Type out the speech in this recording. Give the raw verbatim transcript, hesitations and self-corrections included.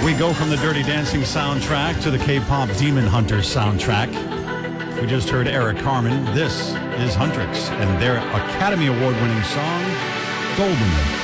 We go from the Dirty Dancing soundtrack to the K-pop Demon Hunters soundtrack. We just heard Eric Carmen. This is Huntrix and their Academy Award-winning song, Golden.